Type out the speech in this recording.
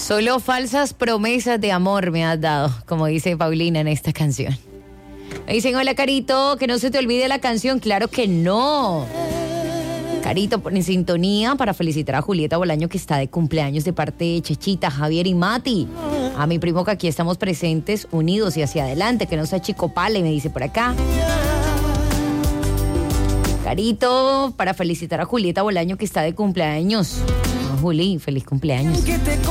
Solo falsas promesas de amor me has dado, como dice Paulina en esta canción. Me dicen, hola Carito, que no se te olvide la canción. Claro que no. Carito, pon en sintonía para felicitar a Julieta Bolaño, que está de cumpleaños, de parte de Chechita, Javier y Mati. A mi primo, que aquí estamos presentes, unidos y hacia adelante, que no sea chicopale, me dice por acá. Carito, para felicitar a Julieta Bolaño, que está de cumpleaños. Juli, feliz cumpleaños.